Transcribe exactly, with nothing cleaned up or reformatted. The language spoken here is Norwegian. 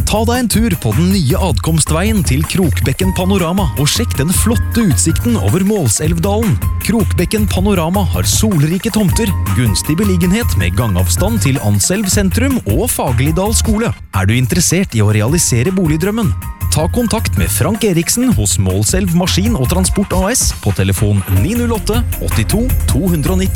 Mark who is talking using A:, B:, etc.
A: Ta deg en tur på den nye adkomstveien til Krokbekken Panorama og sjekk den flotte utsikten over Målselvdalen. Krokbekken Panorama har solrike tomter, gunstig beliggenhet med gangavstand til Anselv sentrum og Fagerlidal skole. Er du interessert i å realisere boligdrømmen? Ta kontakt med Frank Eriksen hos Målselv Maskin og Transport A S på telefon ni null åtte åttito to nitti